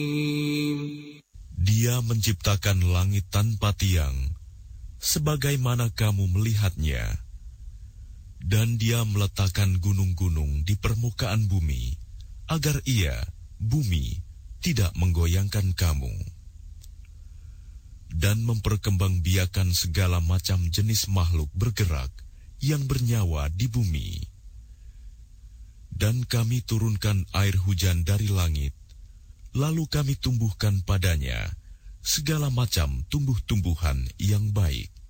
Dia menciptakan langit tanpa tiang, sebagaimana kamu melihatnya. Dan dia meletakkan gunung-gunung di permukaan bumi, agar bumi, tidak menggoyangkan kamu. Dan memperkembangbiakan segala macam jenis makhluk bergerak yang bernyawa di bumi. Dan kami turunkan air hujan dari langit, lalu kami tumbuhkan padanya segala macam tumbuh-tumbuhan yang baik.